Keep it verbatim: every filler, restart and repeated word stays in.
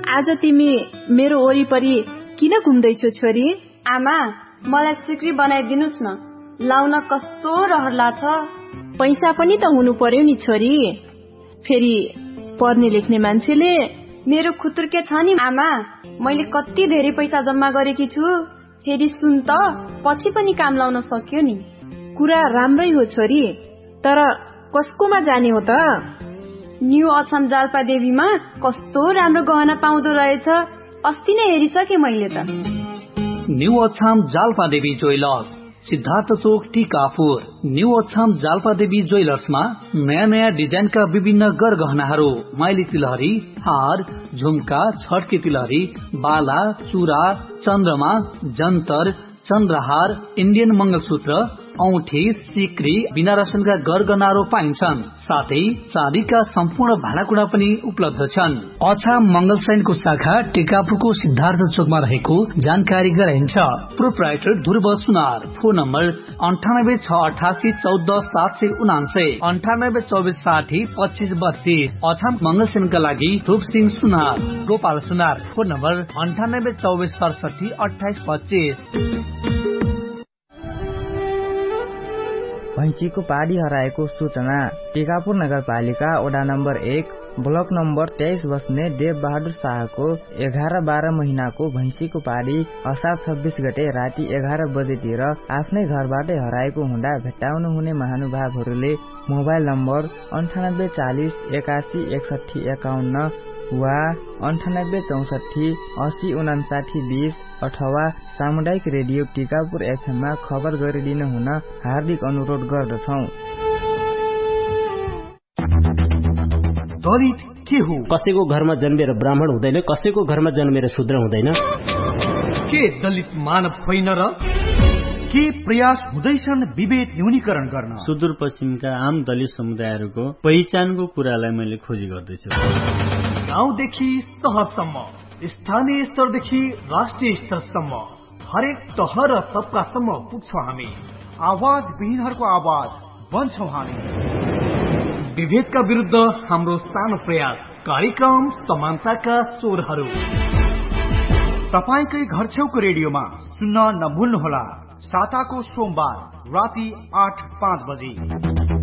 आज तिमी मेरो वरिपरि किन घुम्दैछौ छोरी? आमा, मलाई सिक्री बनाइदिनुस् न, लाउन कस्तो रहर लाग्छ। पैसा पनि त हुनु पर्यो नि छोरी, फेरि पढ्ने लेख्ने मान्छेले। मेरो खुतुर्के छ नि आमा, मैले कति धेरै पैसा जम्मा गरेकी छु। फेरि सुन त, पछि पनि काम लाउन सक्यो नि। कुरा राम्रै हो छोरी, तर कसकोमा जाने हो त? न्यू अछाम जाल्पा देवीमा कस्तो राम्रो गहना पाउँदो रहेछ, अस्ति नै हेरिसके मैले त। न्यू अछाम जाल्पा देवी ज्वेलर्स, सिद्धार्थ चोक, टिकापुर। न्यू अछाम जाल्पा देवी ज्वेलर्समा नयाँ नयाँ डिजाइनका विभिन्न गरगहनाहरू, माइली तिलहरी, हार, झुम्का, छड्के तिलहरी, बाला, चुरा, चन्द्रमा, जन्तर, चन्द्रहार, इन्डियन मंगलसूत्र, औठी, सिक्री, बिना रसनका गरगहनाहरू पाइन्छन्। साथै चाँदीका सम्पूर्ण भाँडाकुँडा पनि उपलब्ध छन्। अछाम मंगलसैनको शाखा टिकापुरको सिद्धार्थ चोकमा रहेको जानकारी गराइन्छ। प्रोप्राइटर ध्रुव सुनार। फोन नम्बर अन्ठानब्बे छ अठासी चौध सात सय उनान्सय, अन्ठानब्बे चौबिस साठी पच्चिस बत्तीस। अछाम मंगलसेनका लागि धूप सिंह सुनार। गोपाल सुनार। फोन नम्बर अन्ठानब्बे चौबिस सडसठी अठाइस पच्चिस। भैँसीको पाडी हराएको सूचना। टिकापुर नगरपालिका वडा नम्बर एक ब्लक नम्बर तेइस बस्ने देव बहादुर शाहको एघार बाह्र महिनाको भैँसीको पाडी असार छब्बीस गते राति एघार बजेतिर आफ्नै घरबाटै हराएको हुँदा भेट्टाउनु हुने महानुभावहरूले मोबाइल नम्बर अन्ठानब्बे चालिस एकासी एकसठी एकाउन्न वा अन्ठानब्बे चौसठी असी उनासाठी बीस अथवा सामुदायिक रेडियो टिकापुर एफएममा खबर गरिदिनु हुन हार्दिक अनुरोध गर्दछौं। दलित के हो? कसैको घरमा जन्मेर ब्राह्मण हुँदैन, कसैको घरमा जन्मेर शूद्र हुँदैन। के दलित मानव होइन र? के प्रयास हुँदैछन् विभेद न्यूनीकरण गर्न? सुदूरपश्चिमका आम दलित समुदायहरूको पहिचानको कुरालाई मैले खोजी गर्दैछु। गाउँदेखि शहरसम्म, स्थानीय स्तरदेखि राष्ट्रिय स्तरसम्म हरेक तह र तबकासम्म पुग्छौं हामी। आवाज विहीनहरूको आवाज बन्छौं हामी। विभेदका विरुद्ध हाम्रो सानो प्रयास, कार्यक्रम समानताका स्वरहरू तपाईकै घर छेउको रेडियोमा सुन्न नभुल्नुहोला। साताको सोमबार राति आठ पाँच बजे।